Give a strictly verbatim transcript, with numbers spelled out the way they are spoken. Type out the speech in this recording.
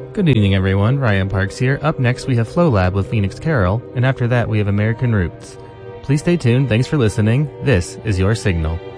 Good evening, everyone. Ryan Parks here. Up next, we have Flow Lab with Phoenix Carroll, and after that, we have American Roots. Please stay tuned. Thanks for listening. This is Your Signal.